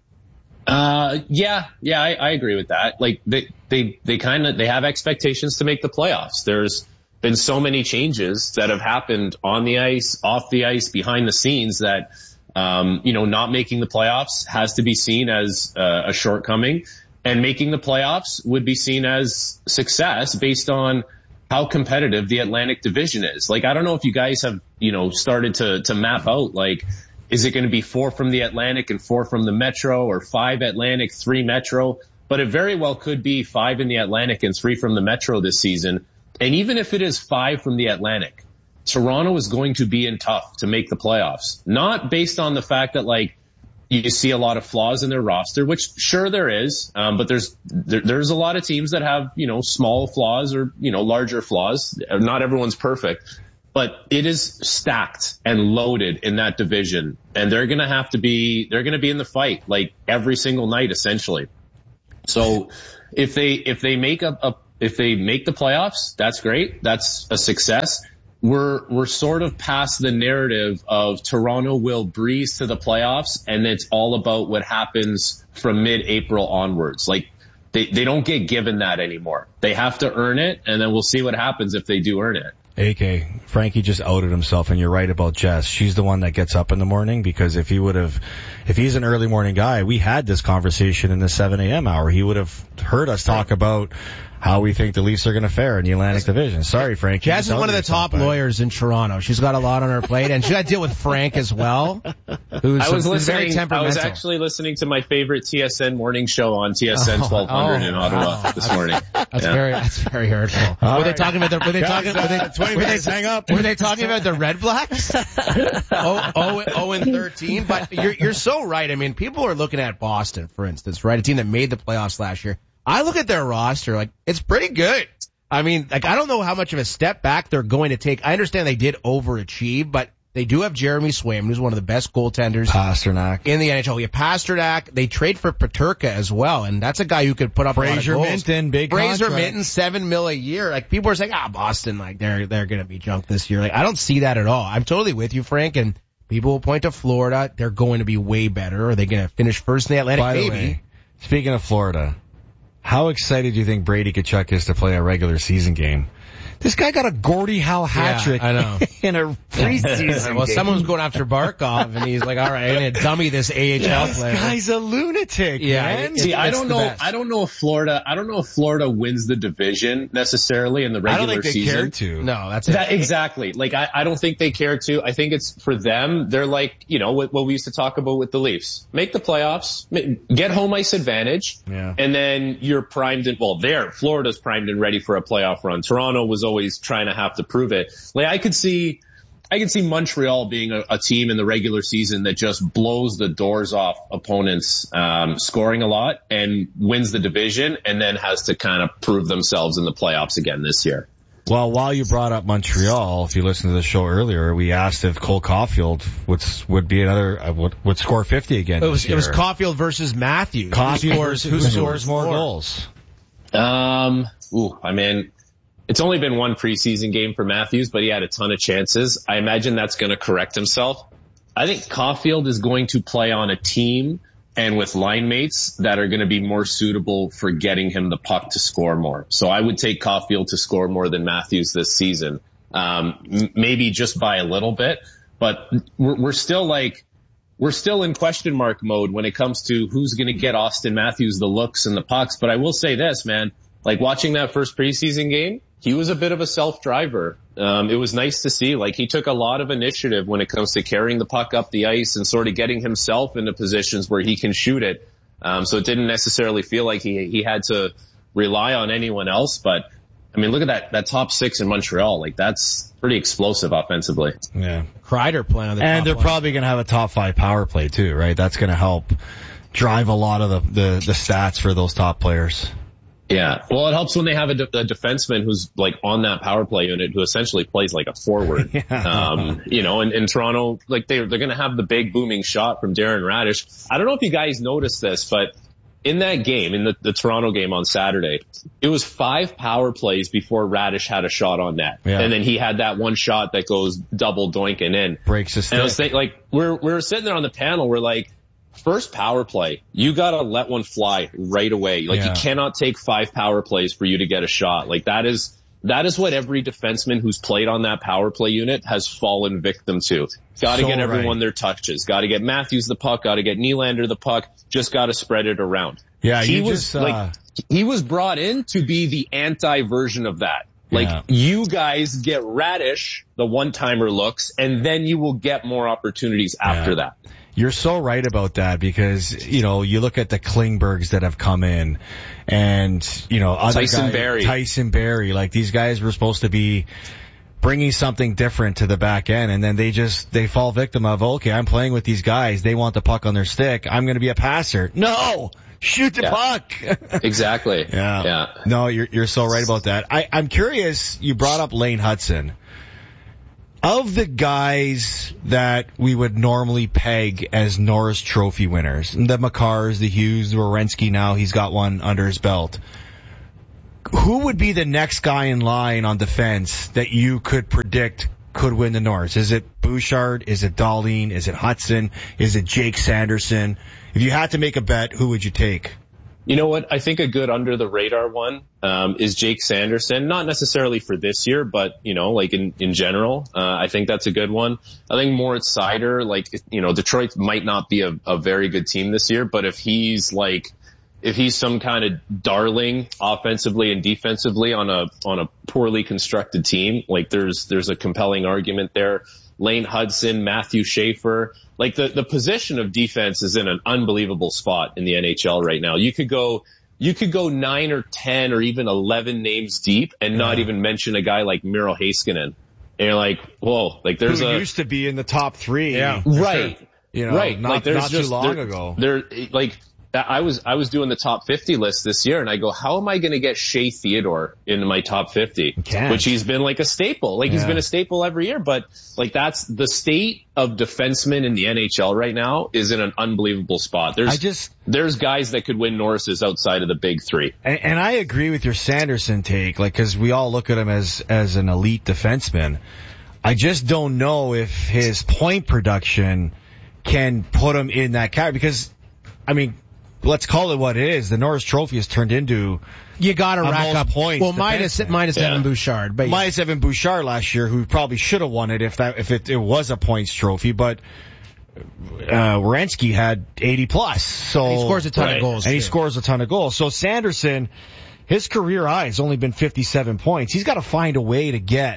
Uh, yeah, yeah, I, I agree with that. Like, they, they, they kind of, they have expectations to make the playoffs. There's been so many changes that have happened on the ice, off the ice, behind the scenes that, um, you know, not making the playoffs has to be seen as uh, a shortcoming, and making the playoffs would be seen as success based on how competitive the Atlantic Division is. Like, I don't know if you guys have, you know, started to, to map out, like, Is it going to be four from the Atlantic and four from the Metro, or five Atlantic, three Metro? But it very well could be five in the Atlantic and three from the Metro this season. And even if it is five from the Atlantic, Toronto is going to be in tough to make the playoffs. Not based on the fact that, like, you see a lot of flaws in their roster, which sure there is, um, but there's there, there's a lot of teams that have, you know, small flaws or, you know, larger flaws. Not everyone's perfect, but it is stacked and loaded in that division, and they're gonna have to be they're gonna be in the fight like every single night essentially. So if they if they make a, a if they make the playoffs, that's great. That's a success. We're we're sort of past the narrative of Toronto will breeze to the playoffs, and it's all about what happens from mid-April onwards. Like, they, they don't get given that anymore. They have to earn it, and then we'll see what happens if they do earn it. A K, Frankie just outed himself, and you're right about Jess. She's the one that gets up in the morning, because if he would have, if he's an early morning guy, we had this conversation in the seven a.m. hour. He would have heard us talk about how we think the Leafs are going to fare in the Atlantic Division. Sorry, Frank. Jess is one of the top lawyers in Toronto. She's got a lot on her plate, and she got to deal with Frank as well, who's, I was who's very listening. temperamental. I was actually listening to my favorite T S N morning show on T S N Oh, twelve hundred oh, in Ottawa oh, this morning. That's Yeah. very, that's very hurtful. All Were they right. talking about the? Were they Guys, talking? Were they, uh, twenty were they, minutes, hang up. Were they talking about the Red Blacks? oh, oh, oh, and thirteen. But you're you're so right. I mean, people are looking at Boston, for instance, right? A team that made the playoffs last year. I look at their roster, like, it's pretty good. I mean, like, I don't know how much of a step back they're going to take. I understand they did overachieve, but they do have Jeremy Swayman, who's one of the best goaltenders Pasternak in the N H L. Yeah, Pasternak. They trade for Peterka as well, and that's a guy who could put up Fraser a lot of goals. Minton, big Fraser contract. Minton, seven mil a year. Like, people are saying, ah, Boston, like, they're they're going to be junk this year. Like, I don't see that at all. I'm totally with you, Frank, and people will point to Florida. They're going to be way better. Are they going to finish first in the Atlantic? By the Maybe. way, speaking of Florida, how excited do you think Brady Tkachuk is to play a regular season game? This guy got a Gordie Howe hat trick yeah, I know. in a preseason Well, game. someone's going after Barkov, and he's like, all right, I'm going to dummy this A H L This player. guy's a lunatic, Yeah, man. it- See, I It's don't the know. best. I don't know if Florida. I don't know if Florida wins the division necessarily in the I regular don't think they season. care to. No, that's it. That, exactly. Like, I, I don't think they care to. I think it's for them. They're like, you know, what, what we used to talk about with the Leafs. Make the playoffs, ma- get home ice advantage, Yeah. and then you're primed and, well, there, Florida's primed and ready for a playoff run. Toronto was always trying to have to prove it. Like, I could see, I could see Montreal being a, a team in the regular season that just blows the doors off opponents, um, scoring a lot and wins the division, and then has to kind of prove themselves in the playoffs again this year. Well, while you brought up Montreal, if you listened to the show earlier, we asked if Cole Caulfield would would be another uh, would, would score fifty again. It was this it was year. Caulfield versus Matthews. Caulfield who scores, versus- who who scores scores more more goals. Um, ooh, I mean, it's only been one preseason game for Matthews, but he had a ton of chances. I imagine that's going to correct himself. I think Caulfield is going to play on a team and with line mates that are going to be more suitable for getting him the puck to score more. So I would take Caulfield to score more than Matthews this season. Um, m- maybe just by a little bit, but we're, we're still like, we're still in question mark mode when it comes to who's going to get Austin Matthews the looks and the pucks. But I will say this, man, like watching that first preseason game, he was a bit of a self-driver. Um, it was nice to see. Like, he took a lot of initiative when it comes to carrying the puck up the ice and sort of getting himself into positions where he can shoot it. Um, so it didn't necessarily feel like he he had to rely on anyone else. But I mean, look at that that top six in Montreal. Like, that's pretty explosive offensively. Yeah. Kreider playing on the And top they're line. probably going to have a top five power play too, right? That's going to help drive a lot of the, the, the stats for those top players. Yeah. Well, it helps when they have a, de- a defenseman who's like on that power play unit who essentially plays like a forward. Yeah. Um, you know, and in Toronto, like they, they're going to have the big booming shot from Darren Radish. I don't know if you guys noticed this, but in that game, in the, the Toronto game on Saturday, it was five power plays before Radish had a shot on net. Yeah. And then he had that one shot that goes double doinking in. Breaks his stick. And I was thinking, like, we're, we're sitting there on the panel, we're like, first power play, you gotta let one fly right away. Like, Yeah. you cannot take five power plays for you to get a shot. Like, that is, that is what every defenseman who's played on that power play unit has fallen victim to. Gotta So get everyone right. their touches. Gotta get Matthews the puck. Gotta get Nylander the puck. Just gotta spread it around. Yeah, he you was just, uh, like, he was brought in to be the anti version of that. Like, Yeah. you guys get Radish, the one-timer looks, and then you will get more opportunities after Yeah. that. You're so right about that because, you know, you look at the Klingbergs that have come in and, you know, other Tyson guys, Barrie. Tyson Barrie, like these guys were supposed to be bringing something different to the back end, and then they just, they fall victim of, okay, I'm playing with these guys. They want the puck on their stick. I'm going to be a passer. No! Shoot the Yeah. puck! Exactly. Yeah. Yeah. No, you're, you're so right about that. I, I'm curious, you brought up Lane Hudson. Of the guys that we would normally peg as Norris Trophy winners, the Makars, the Hughes, the Werenski, now he's got one under his belt. Who would be the next guy in line on defense that you could predict could win the Norris? Is it Bouchard? Is it Dahlin? Is it Hudson? Is it Jake Sanderson? If you had to make a bet, who would you take? You know what? I think a good under the radar one um, is Jake Sanderson. Not necessarily for this year, but you know, like in in general, uh, I think that's a good one. I think Moritz Seider, like you know, Detroit might not be a, a very good team this year, but if he's like, if he's some kind of darling offensively and defensively on a on a poorly constructed team, like there's there's a compelling argument there. Lane Hudson, Matthew Schaefer. Like the, the position of defense is in an unbelievable spot in the N H L right now. You could go, you could go nine or ten or even eleven names deep and not even mention a guy like Miro Heiskanen. And you're like, whoa, like there's Who a, used to be in the top three. Yeah. right. You know, right. not, like there's not just, too long there, ago. There, like, I was, I was doing the top fifty list this year and I go, how am I going to get Shea Theodore into my top fifty? Can't. Which he's been like a staple. Like he's Yeah. been a staple every year, but like that's the state of defensemen in the N H L right now is in an unbelievable spot. There's, I just, there's guys that could win Norris's outside of the big three. And, and I agree with your Sanderson take, like, cause we all look at him as, as an elite defenseman. I just don't know if his point production can put him in that category because, I mean, let's call it what it is. The Norris Trophy has turned into You got to rack up points. Well, minus defenseman. minus Yeah. Evan Bouchard, but minus Evan Bouchard last year, who probably should have won it if that if it, it was a points trophy. But uh Werenski had eighty plus, so he scores a ton Right. of goals, and he too. scores a ton of goals. So Sanderson, his career high has only been fifty-seven points. He's got to find a way to get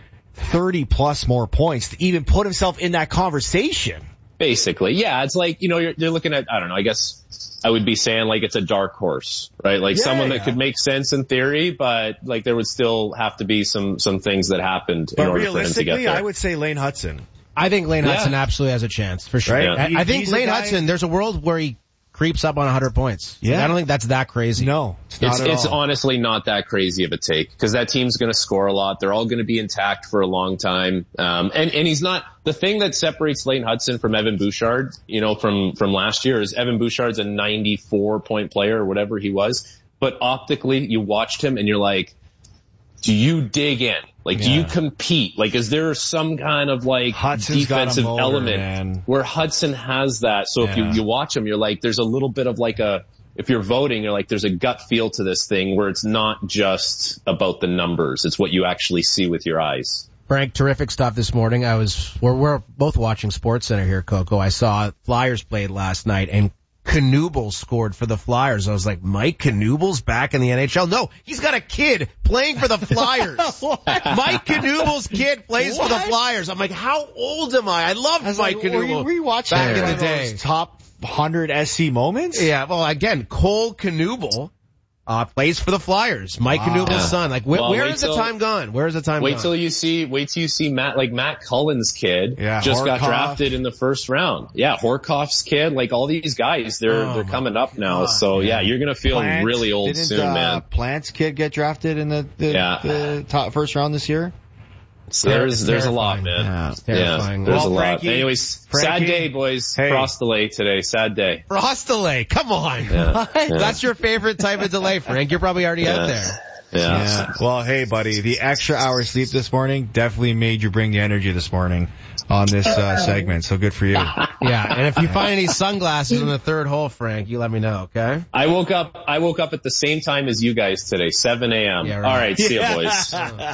thirty plus more points to even put himself in that conversation. Basically. Yeah. It's like, you know, you're, you're looking at, I don't know, I guess I would be saying like it's a dark horse, right? Like Yeah, someone that yeah. could make sense in theory, but like there would still have to be some, some things that happened in But order for him to get realistically, there. I would say Lane Hudson. I think Lane Yeah. Hudson absolutely has a chance, for sure. Right? I, He- I think he's a Lane guy- Hudson, there's a world where he creeps up on one hundred points. Yeah. I don't think that's that crazy. No, it's not It's, at it's all. honestly not that crazy of a take because that team's going to score a lot. They're all going to be intact for a long time. Um, and, and he's not, the thing that separates Lane Hudson from Evan Bouchard, you know, from, from last year is Evan Bouchard's a ninety-four point player or whatever he was. But optically, you watched him and you're like, do you dig in? Like, do you Yeah. compete? Like, is there some kind of like Hudson's got a defensive motor, element man. where Hudson has that? So if you, Yeah. you watch him, you're like, there's a little bit of like a, if you're voting, you're like, there's a gut feel to this thing where it's not just about the numbers. It's what you actually see with your eyes. Frank, terrific stuff this morning. I was, we're, we're both watching SportsCenter here, Coco. I saw Flyers played last night and Knuble scored for the Flyers. I was like, Mike Knuble's back in the N H L? No, he's got a kid playing for the Flyers. Mike Knuble's kid plays What? for the Flyers. I'm like, how old am I? I love I was Mike like, were you Knuble. rewatching back in one the of day. those top one hundred S C moments? Yeah, well, again, Cole Knuble uh, plays for the Flyers. Mike Wow. Knuble's Yeah. son. Like, wh- Well, where wait is the till- time gone? Where is the time Wait gone? till you see, wait till you see Matt, like Matt Cullen's kid Yeah, just got Horkoff. drafted in the first round. Yeah, Horkoff's kid, like all these guys, they're, Oh they're my coming up now. God. So yeah, you're going to feel Plant, really old didn't, soon, uh, man. Plant's kid get drafted in the, the, Yeah. the top first round this year? So there's, It's there's a lot, terrifying. man. Yeah. It's terrifying. there's Well, a lot. Frankie- Anyways, Frankie- sad day, boys. Hey. Cross delay today. Sad day. Frost delay. Come on. Yeah. Yeah. That's your favorite type of delay, Frank. You're probably already out there. Yeah. Yeah. Well, hey, buddy, the extra hour sleep this morning definitely made you bring the energy this morning on this uh, segment. So good for you. Yeah, and if you find any sunglasses in the third hole, Frank, you let me know, okay? I woke up, I woke up at the same time as you guys today, seven a.m. Yeah, right. All right. See ya, boys.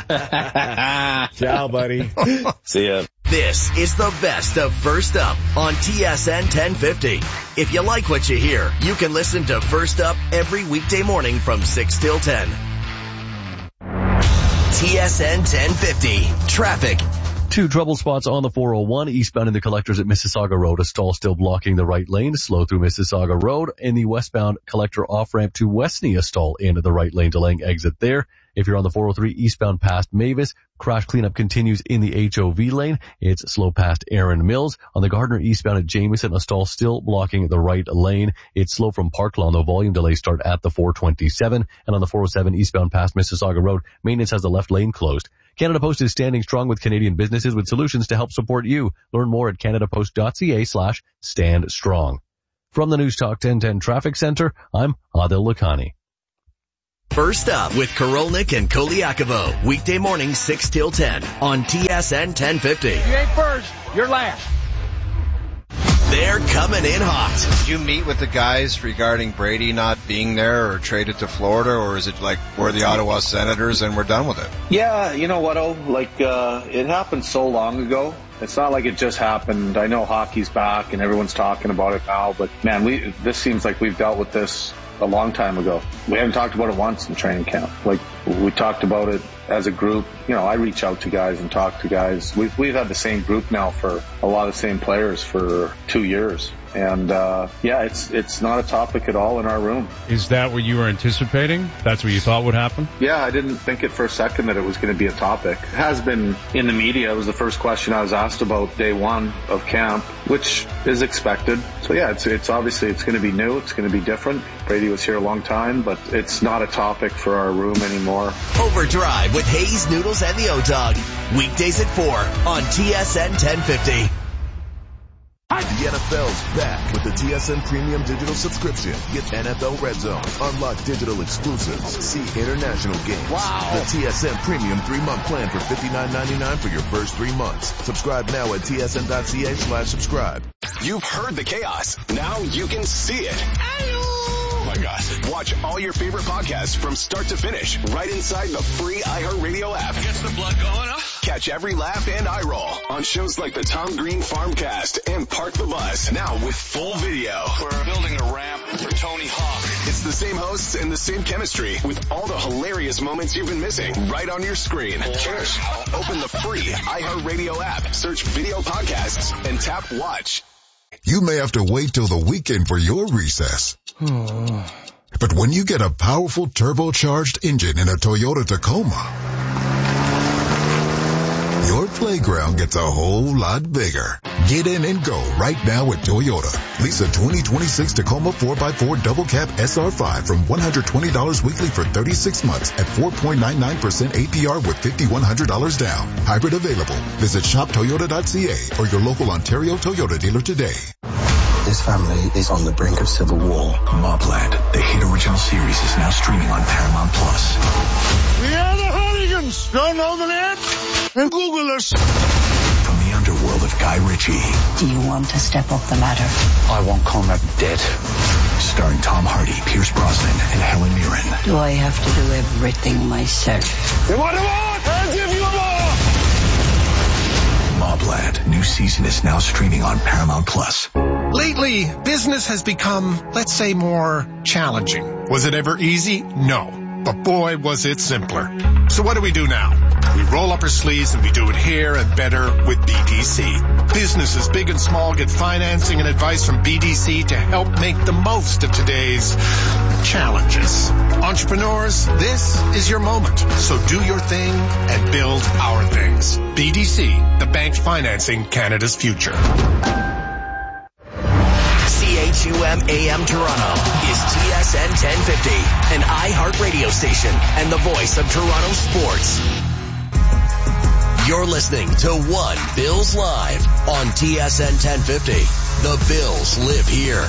Ciao, buddy. See ya. This is the best of First Up on T S N ten fifty. If you like what you hear, you can listen to First Up every weekday morning from six till ten. T S N ten fifty. Traffic. Two trouble spots on the four oh one eastbound in the collectors at Mississauga Road. A stall still blocking the right lane. Slow through Mississauga Road. In the westbound collector off-ramp to Westney, a stall into the right lane, delaying exit there. If you're on the four oh three eastbound past Mavis, crash cleanup continues in the H O V lane. It's slow past Erin Mills. On the Gardner eastbound at Jameson, a stall still blocking the right lane. It's slow from Parklawn, though volume delays start at the four twenty-seven. And on the four oh seven eastbound past Mississauga Road, maintenance has the left lane closed. Canada Post is standing strong with Canadian businesses with solutions to help support you. Learn more at canadapost.ca slash stand strong. From the News Talk ten ten Traffic Center, I'm Adil Lakhani. First up with Korolnik and Koliakovo. Weekday morning six till ten on T S N ten fifty. If you ain't first, you're last. They're coming in hot. Did you meet with the guys regarding Brady not being there or traded to Florida, or is it like we're the Ottawa Senators and we're done with it? Yeah, you know what, oh, like, uh, it happened so long ago. It's not like it just happened. I know hockey's back and everyone's talking about it now, but man, we, this seems like we've dealt with this a long time ago. We haven't talked about it once in training camp. Like, we talked about it as a group. You know, I reach out to guys and talk to guys. We've, we've had the same group now for a lot of the same players for two years. And, uh, yeah, it's, it's not a topic at all in our room. Is that what you were anticipating? That's what you thought would happen? Yeah, I didn't think it for a second that it was going to be a topic. It has been in the media. It was the first question I was asked about day one of camp, which is expected. So yeah, it's, it's obviously, it's going to be new. It's going to be different. Brady was here a long time, but it's not a topic for our room anymore. Overdrive with Hayes, Noodles, and the O-Dog. Weekdays at four on T S N ten fifty. The N F L's back with the T S N Premium Digital Subscription. Get N F L Red Zone, unlock digital exclusives, see international games. Wow. The T S N Premium three-month plan for fifty-nine ninety-nine for your first three months. Subscribe now at tsn.ca slash subscribe. You've heard the chaos. Now you can see it. Oh my gosh. Watch all your favorite podcasts from start to finish right inside the free iHeartRadio app. Gets the blood going, huh? Catch every laugh and eye roll on shows like the Tom Green Farmcast and Park the Bus, now with full video. We're building a ramp for Tony Hawk. It's the same hosts and the same chemistry with all the hilarious moments you've been missing right on your screen. Cheers. Open the free iHeartRadio app, search video podcasts, and tap watch. You may have to wait till the weekend for your recess. But when you get a powerful turbocharged engine in a Toyota Tacoma, your playground gets a whole lot bigger. Get in and go right now at Toyota. Lease a twenty twenty-six Tacoma four by four Double Cab S R five from one hundred twenty dollars weekly for thirty-six months at four point nine nine percent A P R with five thousand one hundred dollars down. Hybrid available. Visit shop toyota dot c a or your local Ontario Toyota dealer today. This family is on the brink of civil war. Mobland, the hit original series, is now streaming on Paramount Plus. We are the Hooligans. Don't know the net? And Google us. From the underworld of Guy Ritchie. Do you want to step up the ladder? I want Conrad dead. Starring Tom Hardy, Pierce Brosnan, and Helen Mirren. Do I have to do everything myself? You want to want? I'll give you more. Mobland, new season is now streaming on Paramount Plus. Lately, business has become, let's say, more challenging. Was it ever easy? No. But boy, was it simpler. So what do we do now? We roll up our sleeves and we do it here and better with B D C. Businesses big and small get financing and advice from B D C to help make the most of today's challenges. Entrepreneurs, this is your moment. So do your thing and build our things. B D C, the bank financing Canada's future. C H U M A M Toronto is T S N ten fifty, an iHeart radio station and the voice of Toronto sports. You're listening to One Bills Live on T S N ten fifty. The Bills live here.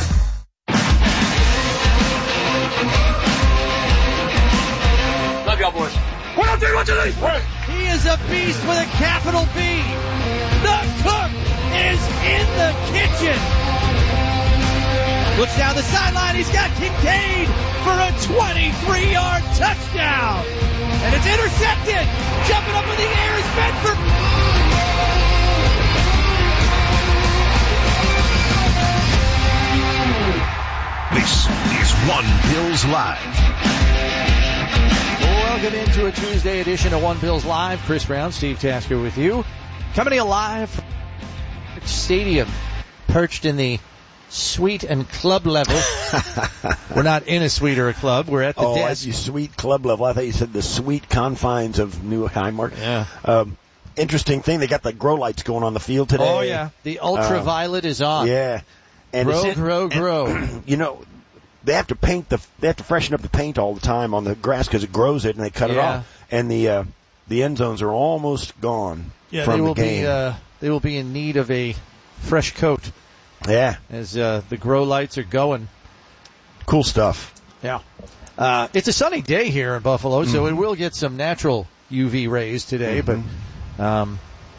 Love y'all, boys. One, two, three, one, two, three. He is a beast with a capital B. The cook is in the kitchen. Looks down the sideline. He's got Kincaid for a twenty-three-yard touchdown. And it's intercepted. Jumping up in the air is Bedford. This is One Bills Live. Well, Welcome into a Tuesday edition of One Bills Live. Chris Brown, Steve Tasker with you. Coming alive from Stadium, perched in the suite and club level. We're not in a suite or a club. We're at the oh, desk. Oh, you suite club level. I thought you said the sweet confines of New Highmark. Yeah. Um, interesting thing. They got the grow lights going on the field today. Oh, yeah. The ultraviolet um, is on. Yeah. And grow, it, grow, and, grow. You know, they have to paint the, they have to freshen up the paint all the time on the grass because it grows it and they cut yeah. it off. And the, uh, the end zones are almost gone yeah, from they will the game. Be, uh, they will be in need of a fresh coat. Yeah. As, uh, the grow lights are going. Cool stuff. Yeah. Uh, it's a sunny day here in Buffalo, mm-hmm. so it will get some natural U V rays today, mm-hmm. but, um,